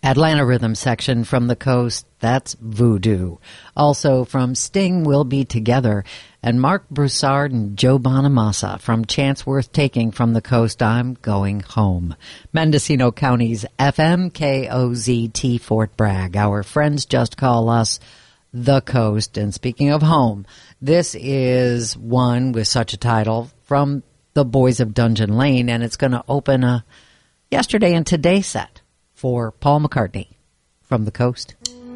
Atlanta Rhythm section from the Coast, that's Voodoo. Also from Sting, We'll Be Together. And Mark Broussard and Joe Bonamassa from Chance Worth Taking from the Coast, I'm Going Home. Mendocino County's FMKOZT Fort Bragg. Our friends just call us the Coast. And speaking of home, this is one with such a title from the Boys of Dungeon Lane, and it's going to open a yesterday and today set for Paul McCartney from the Coast.